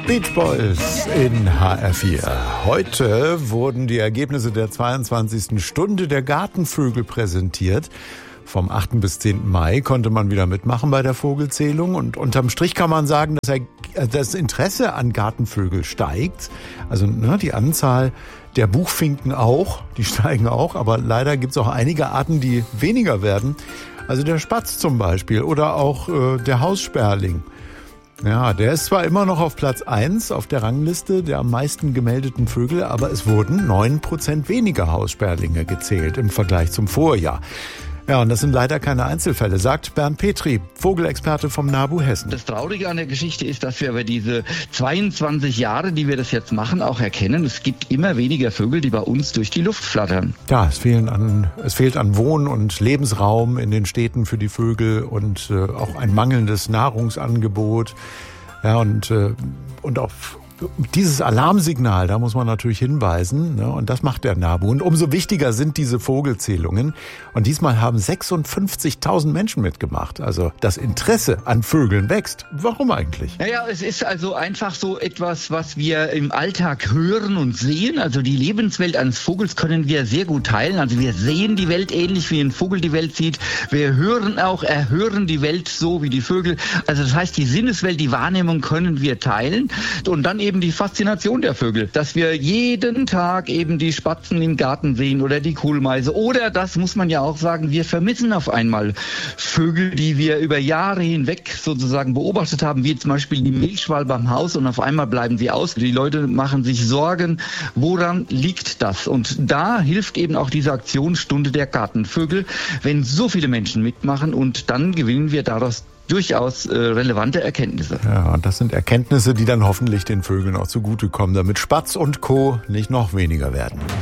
Beach Boys in HR4. Heute wurden die Ergebnisse der 22. Stunde der Gartenvögel präsentiert. Vom 8. bis 10. Mai konnte man wieder mitmachen bei der Vogelzählung. Und unterm Strich kann man sagen, dass das Interesse an Gartenvögeln steigt. Also die Anzahl der Buchfinken auch, die steigen auch. Aber leider gibt es auch einige Arten, die weniger werden. Also der Spatz zum Beispiel oder auch der Haussperling. Ja, der ist zwar immer noch auf Platz 1 auf der Rangliste der am meisten gemeldeten Vögel, aber es wurden 9% weniger Haussperlinge gezählt im Vergleich zum Vorjahr. Ja, und das sind leider keine Einzelfälle, sagt Bernd Petri, Vogelexperte vom NABU Hessen. Das Traurige an der Geschichte ist, dass wir über diese 22 Jahre, die wir das jetzt machen, auch erkennen, es gibt immer weniger Vögel, die bei uns durch die Luft flattern. Ja, es fehlt an Wohn- und Lebensraum in den Städten für die Vögel und auch ein mangelndes Nahrungsangebot. Ja, und auf dieses Alarmsignal, da muss man natürlich hinweisen, ne? Und das macht der NABU. Und umso wichtiger sind diese Vogelzählungen. Und diesmal haben 56.000 Menschen mitgemacht. Also das Interesse an Vögeln wächst. Warum eigentlich? Naja, es ist also einfach so etwas, was wir im Alltag hören und sehen. Also die Lebenswelt eines Vogels können wir sehr gut teilen. Also wir sehen die Welt ähnlich, wie ein Vogel die Welt sieht. Wir erhören die Welt so wie die Vögel. Also das heißt, die Sinneswelt, die Wahrnehmung können wir teilen. Und dann eben die Faszination der Vögel, dass wir jeden Tag eben die Spatzen im Garten sehen oder die Kohlmeise oder, das muss man ja auch sagen, wir vermissen auf einmal Vögel, die wir über Jahre hinweg sozusagen beobachtet haben, wie zum Beispiel die Milchschwalbe am Haus, und auf einmal bleiben sie aus. Die Leute machen sich Sorgen, woran liegt das? Und da hilft eben auch diese Aktion Stunde der Gartenvögel, wenn so viele Menschen mitmachen, und dann gewinnen wir daraus durchaus relevante Erkenntnisse. Ja, und das sind Erkenntnisse, die dann hoffentlich den Vögeln auch zugutekommen, damit Spatz und Co. nicht noch weniger werden.